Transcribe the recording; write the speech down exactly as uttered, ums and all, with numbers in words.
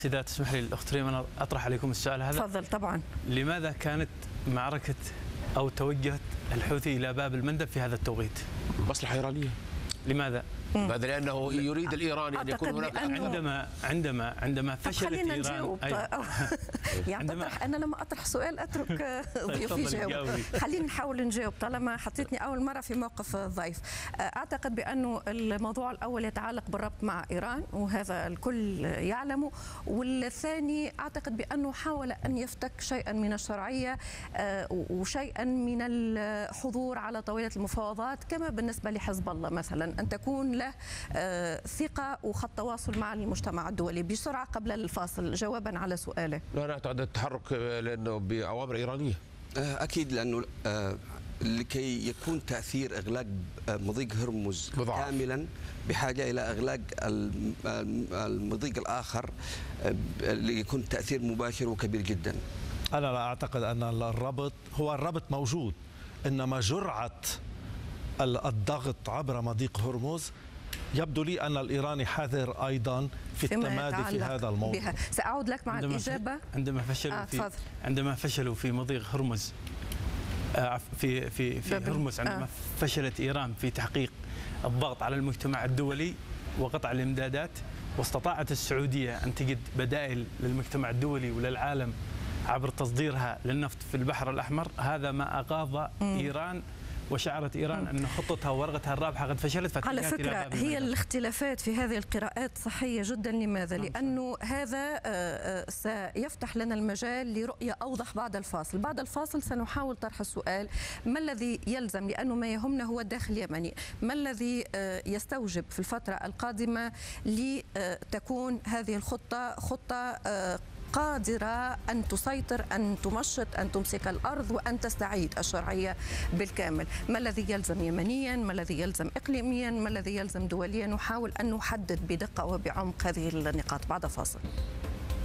إذا تسمح لي الأخت ريم أنا أطرح عليكم السؤال هذا. تفضل. طبعا. لماذا كانت معركة أو توجهت الحوثي إلى باب المندب في هذا التوقيت؟ مصلحة إيرانية. لماذا؟ هذا لأنه يريد الإيراني أن يكون هناك عندما عندما عندما فشلت خلينا إيران نجاوب. يعني تطرح أنا لما أطرح سؤال أترك ضيوفي يجاوب. خلينا نحاول نجاوب طالما حطيتني أول مرة في موقف الضيف. أعتقد بأنه الموضوع الأول يتعلق بالربط مع إيران وهذا الكل يعلمه، والثاني أعتقد بأنه حاول أن يفتك شيئا من الشرعية وشيئا من الحضور على طاولة المفاوضات، كما بالنسبة لحزب الله مثلا أن تكون له ثقة وخط تواصل مع المجتمع الدولي. بسرعة قبل الفاصل جوابا على سؤاله. لا لا أعتقد التحرك لأنه بأوامر إيرانية. أكيد، لأنه لكي يكون تأثير إغلاق مضيق هرمز بضعف. كاملا بحاجة إلى إغلاق المضيق الآخر ليكون تأثير مباشر وكبير جدا. أنا لا أعتقد أن الربط هو الربط موجود، إنما جرعة الضغط عبر مضيق هرمز يبدو لي أن الإيراني حذر أيضا في التمادي في هذا الموضوع بها. سأعود لك مع عندما الإجابة. عندما فشلوا آه في عندما فشلوا في مضيق هرمز في في في هرمز عندما آه. فشلت إيران في تحقيق الضغط على المجتمع الدولي وقطع الإمدادات، واستطاعت السعودية أن تجد بدائل للمجتمع الدولي وللعالم عبر تصديرها للنفط في البحر الأحمر، هذا ما أغاظ م. إيران، وشعرت إيران أن خطتها وورقتها الرابحة قد فشلت. على فكرة هي الاختلافات في هذه القراءات صحية جدا. لماذا؟ لأنه هذا سيفتح لنا المجال لرؤية أوضح بعد الفاصل. بعد الفاصل سنحاول طرح السؤال: ما الذي يلزم، لأنه ما يهمنا هو الداخل اليمني، ما الذي يستوجب في الفترة القادمة لتكون هذه الخطة خطة قادرة أن تسيطر، أن تمشط، أن تمسك الأرض، وأن تستعيد الشرعية بالكامل؟ ما الذي يلزم يمنيا؟ ما الذي يلزم إقليميا؟ ما الذي يلزم دوليا؟ نحاول أن نحدد بدقة وبعمق هذه النقاط بعد فاصل.